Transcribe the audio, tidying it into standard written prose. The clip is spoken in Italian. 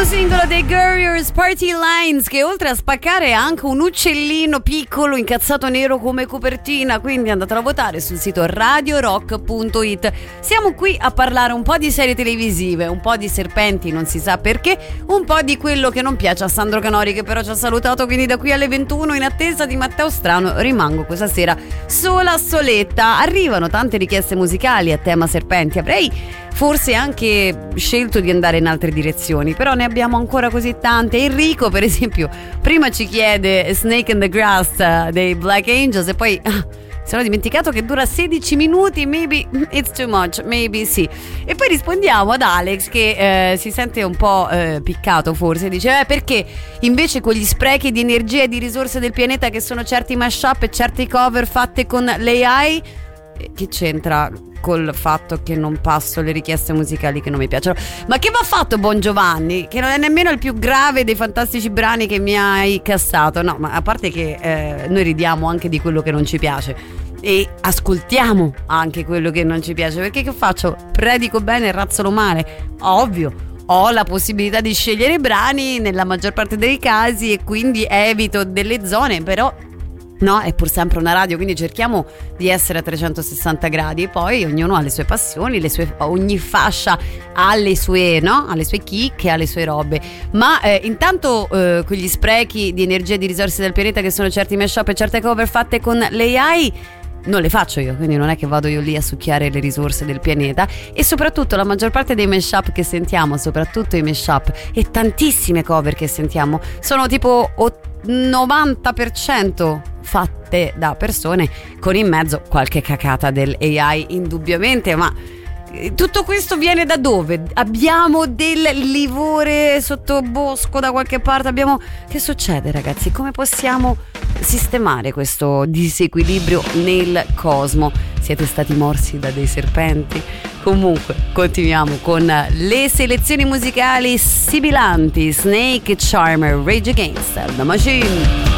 Nuovo singolo dei Guerriers, Party Lines, che oltre a spaccare è anche un uccellino piccolo incazzato nero come copertina, quindi andatelo a votare sul sito radiorock.it. Siamo qui a parlare un po' di serie televisive, un po' di serpenti, non si sa perché, un po' di quello che non piace a Sandro Canori, che però ci ha salutato, quindi da qui alle 21 in attesa di Matteo Strano rimango questa sera sola soletta. Arrivano tante richieste musicali a tema serpenti, avrei forse anche scelto di andare in altre direzioni, però ne abbiamo ancora così tante. Enrico per esempio prima ci chiede Snake in the Grass dei Black Angels e poi si era dimenticato che dura 16 minuti, maybe it's too much, maybe sì. E poi rispondiamo ad Alex che si sente un po' piccato forse, dice perché invece con gli sprechi di energia e di risorse del pianeta che sono certi mashup e certi cover fatte con l'AI, che c'entra col fatto che non passo le richieste musicali che non mi piacciono? Ma che va fatto Bon Giovanni, che non è nemmeno il più grave dei fantastici brani che mi hai cassato. No, ma a parte che noi ridiamo anche di quello che non ci piace e ascoltiamo anche quello che non ci piace, perché che faccio? Predico bene e razzolo male? Ovvio, ho la possibilità di scegliere i brani nella maggior parte dei casi e quindi evito delle zone, però no, è pur sempre una radio, quindi cerchiamo di essere a 360 gradi e poi ognuno ha le sue passioni, ogni fascia ha le sue, no? Ha le sue chicche, ha le sue robe. Ma intanto quegli sprechi di energia e di risorse del pianeta che sono certi mashup e certe cover fatte con l'AI non le faccio io, quindi non è che vado io lì a succhiare le risorse del pianeta. E soprattutto la maggior parte dei mashup che sentiamo, soprattutto i mashup e tantissime cover che sentiamo, sono tipo 90% fatte da persone con in mezzo qualche cacata del AI indubbiamente. Ma tutto questo viene da dove? Abbiamo del livore sottobosco da qualche parte? Che succede, ragazzi? Come possiamo sistemare questo disequilibrio nel cosmo? Siete stati morsi da dei serpenti? Comunque continuiamo con le selezioni musicali sibilanti. Snake Charmer, Rage Against the Machine.